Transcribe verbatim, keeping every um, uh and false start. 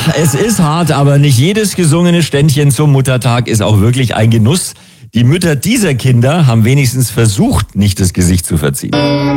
es ist hart, aber nicht jedes gesungene Ständchen zum Muttertag ist auch wirklich ein Genuss. Die Mütter dieser Kinder haben wenigstens versucht, nicht das Gesicht zu verziehen.